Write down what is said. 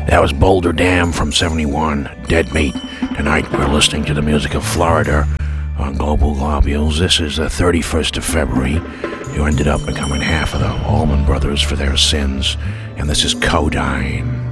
That was Boulder Dam from 71, Dead Meat. Tonight we're listening to the music of Florida on Global Globules. This is the 31st of February. You ended up becoming half of the Allman Brothers for their sins. And this is Codyne.